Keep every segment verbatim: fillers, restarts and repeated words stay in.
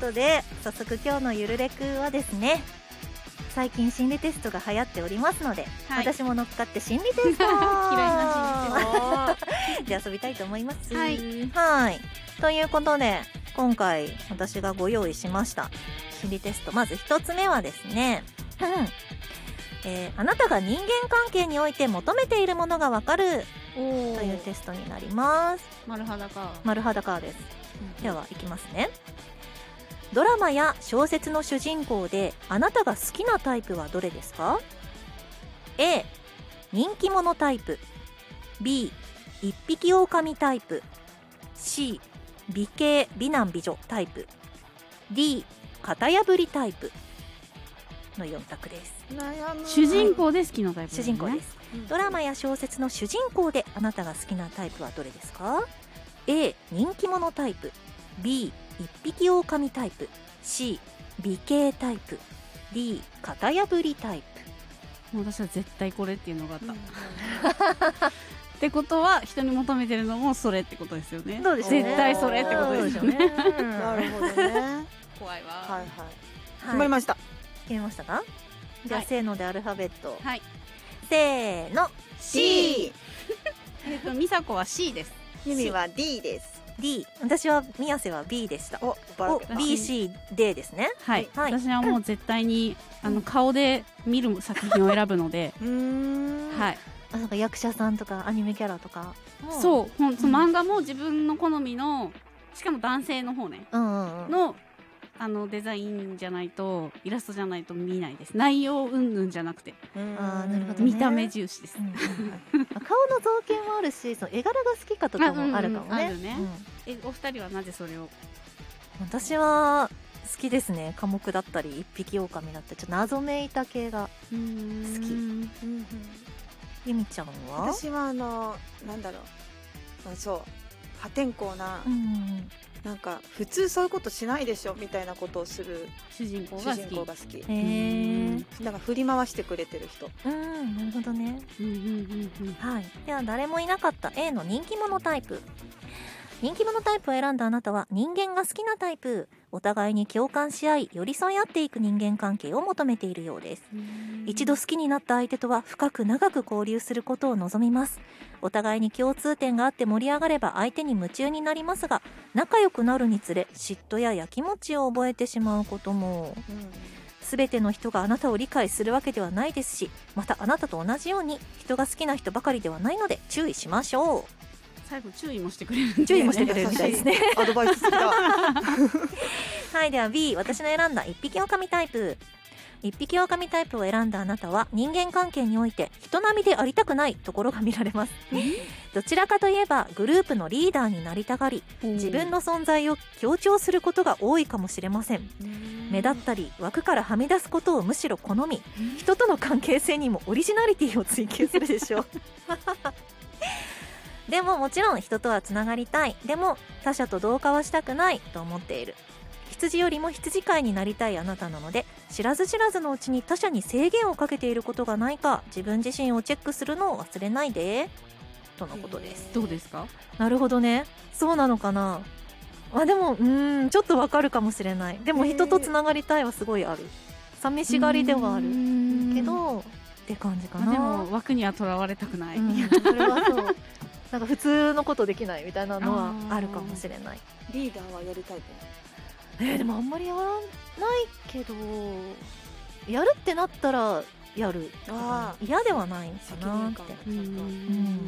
ことで早速今日のゆるレクはですね、最近心理テストが流行っておりますので、はい、私も乗っかって心理テスト嫌いな心理テストで遊びたいと思います。 はい、 はい、ということで今回私がご用意しました心理テスト、まず一つ目はですね、うんえー、あなたが人間関係において求めているものがわかるというテストになります。 丸裸丸裸です。ではいきますね。ドラマや小説の主人公であなたが好きなタイプはどれですか？ A 人気者タイプ、 B 一匹狼タイプ、 C 美形美男美女タイプ、 D 型破りタイプのよん択です。 悩む。主人公で好きなタイプ、ね、 主人公です、うん、ドラマや小説の主人公であなたが好きなタイプはどれですか？ A 人気者タイプ、 B 一匹狼タイプ、 C 美形タイプ、 D 型破りタイプ。 もう私は絶対これっていうのがあった、うん、ってことは人に求めてるのもそれってことですよね。 そうですね、 絶対それってことですよね。 なるほどね。 怖いわ。 はいはい、決まりました。 決めましたか？じゃあ、はい、せーのでアルファベット、 はい、 せーの C えっと美佐子は C です。 ゆみは D です。 D、 私は宮瀬は B でした。 お、 お ビーシーディー ですね。 はい、はい、私はもう絶対にあの顔で見る作品を選ぶのでうーん、はい、 あ、なんか役者さんとかアニメキャラとか、 そうほんその漫画も自分の好みの、しかも男性の方ね、うんうんうん、のあのデザインじゃないと、イラストじゃないと見ないです。内容云々じゃなくて、 あ、なるほどね、 見た目重視です、うんうん、 顔の造形もあるし、その絵柄が好きかとかもあるかもね。 あるね、うん、えお二人はなぜそれを？ 私は好きですね。寡黙だったり一匹狼だったり、ちょっと謎めいた系が好き。ゆみちゃんは？ 私はあのなんだろう、あ、そう破天荒な、うん、なんか普通そういうことしないでしょみたいなことをする主人公が好き。 主人公が好き。 へー、 なんか振り回してくれてる人。 うん、なるほどね。うんうんうんうん、はい。では誰もいなかった A の人気者タイプ。人気者タイプを選んだあなたは人間が好きなタイプ。お互いに共感し合い寄り添い合っていく人間関係を求めているようです。一度好きになった相手とは深く長く交流することを望みます。お互いに共通点があって盛り上がれば相手に夢中になりますが、仲良くなるにつれ嫉妬ややきもちを覚えてしまうことも。すべての人があなたを理解するわけではないですし、またあなたと同じように人が好きな人ばかりではないので注意しましょう。 最後注意もしてくれるんで、ね、 注意もしてくれるみたいですね。 アドバイス好きだ。 はい、では B、 私の選んだ一匹狼タイプ。一匹狼タイプを選んだあなたは人間関係において人並みでありたくないところが見られます。どちらかといえばグループのリーダーになりたがり、自分の存在を強調することが多いかもしれません。目立ったり枠からはみ出すことをむしろ好み、人との関係性にもオリジナリティを追求するでしょう。でももちろん人とはつながりたい、でも他者と同化はしたくないと思っている。羊よりも羊飼いになりたいあなたなので、知らず知らずのうちに他者に制限をかけていることがないか自分自身をチェックするのを忘れないで、とのことです。 どうですか？ なるほどね、そうなのかな。あ、でもうーんちょっとわかるかもしれない。でも人とつながりたいはすごいある。寂しがりではあるけどって感じかな。 でも枠にはとらわれたくない、うん、 いやそれはそう。なんか普通のことできないみたいなのはあるかもしれない。 リーダーはやりたいと思う。 えー、でもあんまりやらないけど、やるってなったらやる。あ、嫌ではないかなって。うん、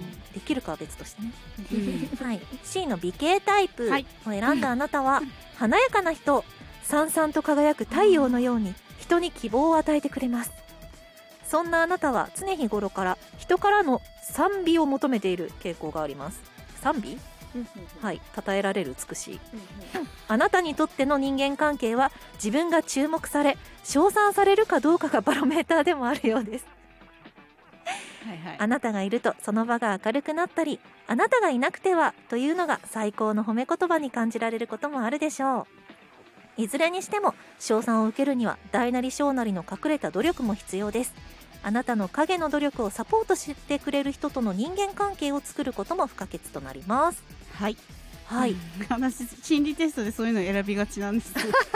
できるかは別としてね。はい、C の美形タイプを選んだあなたは華やかな人、さんさんと輝く太陽のように人に希望を与えてくれます。そんなあなたは常日頃から人からの賛美を求めている傾向があります。賛美？はい、称えられる美しい。あなたにとっての人間関係は自分が注目され称賛されるかどうかがバロメーターでもあるようです。はいはい、あなたがいるとその場が明るくなったり、あなたがいなくてはというのが最高の褒め言葉に感じられることもあるでしょう。いずれにしても称賛を受けるには大なり小なりの隠れた努力も必要です。あなたの影の努力をサポートしてくれる人との人間関係を作ることも不可欠となります。 はい、 はい、 話心理テストでそういうのを選びがちなんです。